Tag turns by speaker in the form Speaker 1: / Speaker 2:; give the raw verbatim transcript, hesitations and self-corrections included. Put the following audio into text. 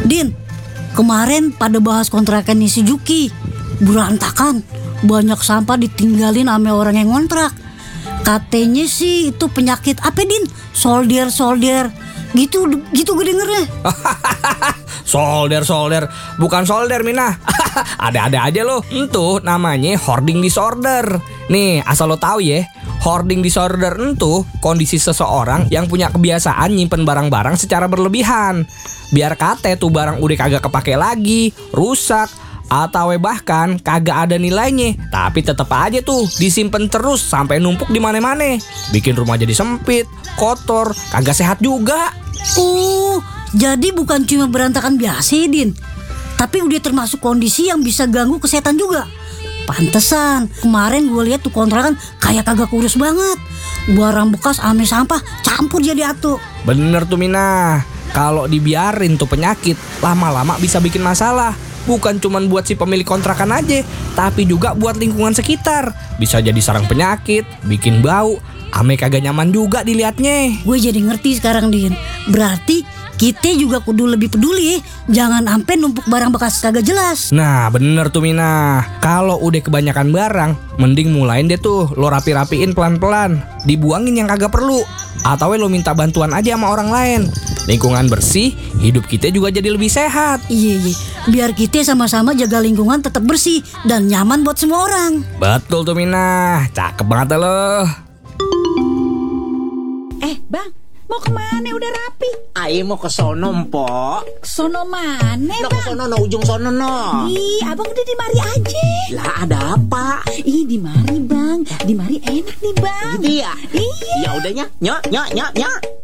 Speaker 1: Din, kemarin pada bahas kontrakannya si Juki. Berantakan, banyak sampah ditinggalin sama orang yang ngontrak. Katanya sih itu penyakit apa Din? Solder-solder. Gitu, gitu gue dengernya.
Speaker 2: Solder, solder, bukan solder Mina. Ada-ada aja lo. Itu namanya hoarding disorder. Nih, asal lo tahu ya, hoarding disorder itu kondisi seseorang yang punya kebiasaan nyimpen barang-barang secara berlebihan. Biar kate tuh barang udah kagak kepake lagi, rusak, atau bahkan kagak ada nilainya, tapi tetap aja tuh disimpan terus sampai numpuk di mana-mana. Bikin rumah jadi sempit, kotor, kagak sehat juga.
Speaker 1: Oh, jadi bukan cuma berantakan biasa ya, Din, tapi udah termasuk kondisi yang bisa ganggu kesehatan juga. Pantesan kemarin gue lihat tuh kontrakan kayak kagak kurus banget. Barang bekas ame sampah campur jadi atu.
Speaker 2: Bener tuh Mina. Kalau dibiarin tuh penyakit lama-lama bisa bikin masalah. Bukan cuman buat si pemilik kontrakan aja, tapi juga buat lingkungan sekitar. Bisa jadi sarang penyakit, bikin bau, ame kagak nyaman juga dilihatnya.
Speaker 1: Gue jadi ngerti sekarang, Din. Berarti kita juga kudu lebih peduli, jangan sampai numpuk barang bekas kagak jelas.
Speaker 2: Nah bener tuh Mina. Kalau udah kebanyakan barang, mending mulain deh tuh lo rapi-rapiin pelan-pelan. Dibuangin yang kagak perlu, atau lo minta bantuan aja sama orang lain. Lingkungan bersih, hidup kita juga jadi lebih sehat.
Speaker 1: Iya, iya. Biar kita sama-sama jaga lingkungan tetap bersih dan nyaman buat semua orang.
Speaker 2: Betul tuh Mina. Cakep banget lo.
Speaker 3: Eh bang, mau kemana udah rapi?
Speaker 4: Ayo mau ke sono Mpok.
Speaker 3: Sono mana
Speaker 4: No,
Speaker 3: bang?
Speaker 4: ke sono no, ujung sono no.
Speaker 3: Ih abang udah di mari aja.
Speaker 4: Lah ada apa?
Speaker 3: Ih di mari bang, di mari enak nih bang.
Speaker 4: Gitu ya?
Speaker 3: Iya.
Speaker 4: Ya udahnya, nyok nyok nyok nyok.